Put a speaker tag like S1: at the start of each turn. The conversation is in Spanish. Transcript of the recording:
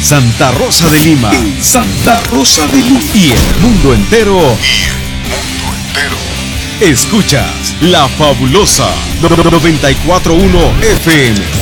S1: Santa Rosa de Lima.
S2: En Santa Rosa de Lima.
S1: Y el mundo entero. Escuchas La Fabulosa 94.1 FM.